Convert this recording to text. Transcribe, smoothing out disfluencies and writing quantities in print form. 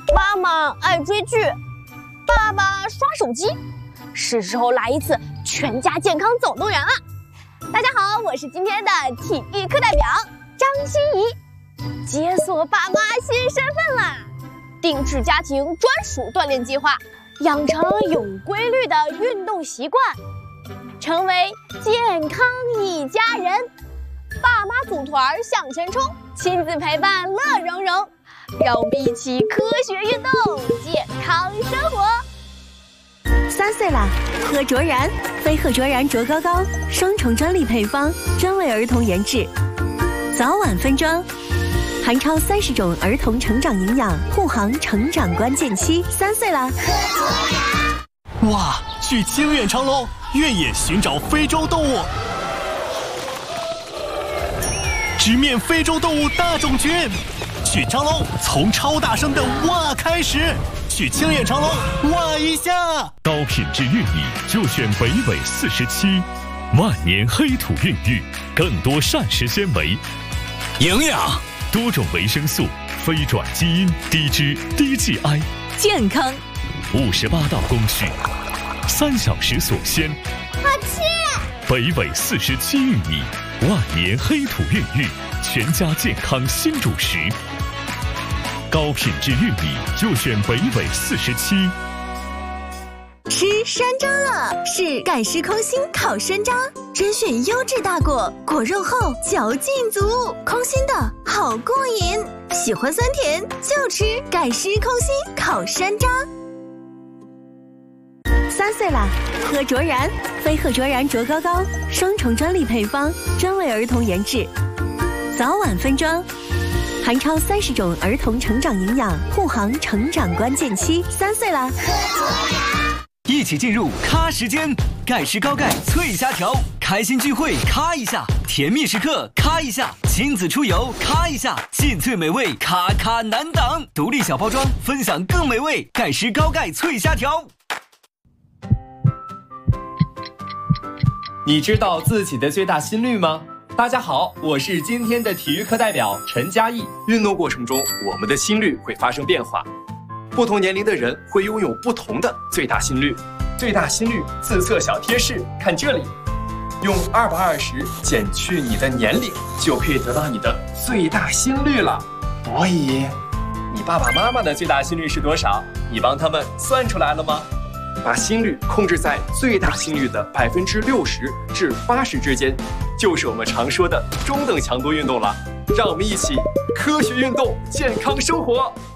妈妈爱追剧，爸爸刷手机，是时候来一次全家健康总动员了。大家好，我是今天的体育课代表张欣怡，解锁爸妈新身份啦！定制家庭专属锻炼计划，养成有规律的运动习惯，成为健康一家人。爸妈组团向前冲，亲子陪伴乐融融，让我们一起科学运动，健康生活。 3岁啦，喝卓然，飞鹤卓然卓高高，双重专利配方，专为儿童研制，早晚分装，含超30种儿童成长营养，护航成长关键期。3岁啦，喝卓然！哇，去清远长隆，越野寻找非洲动物。直面非洲动物大种群，去长隆从超大声的哇开始，去清远长隆哇一下。 高品质玉米就选北纬47，万年黑土孕育，更多膳食纤维、 营养、 多种维生素、非转基因、低脂低 GI， 健康。 58道工序，3小时锁鲜。 好吃！ 北纬47玉米，万年黑土孕育，全家健康新主食。高品质玉米就选北纬47。 吃山楂了，是盖施空心烤山楂，甄选优质大果，果肉厚，嚼劲足，空心的好过瘾。喜欢酸甜就吃盖施空心烤山楂。3岁啦，喝卓然，飞鹤卓然卓高高，双重专利配方，专为儿童研制，早晚分装，含超30种儿童成长营养，护航成长关键期。3岁啦，喝卓然！ 一起进入咖时间，盖施高钙脆虾条，开心聚会咔一下，甜蜜时刻咔一下，亲子出游咔一下，劲脆美味咔咔难挡，独立小包装，分享更美味。盖施高钙脆虾条。 你知道自己的最大心率吗？大家好，我是今天的体育课代表陈嘉译。运动过程中，我们的心率会发生变化，不同年龄的人会拥有不同的最大心率。最大心率自测小贴士，看这里，用220减去你的年龄，就可以得到你的最大心率了。所以，你爸爸妈妈的最大心率是多少？你帮他们算出来了吗？把心率控制在最大心率的60%至80%之间，就是我们常说的中等强度运动了。让我们一起科学运动，健康生活。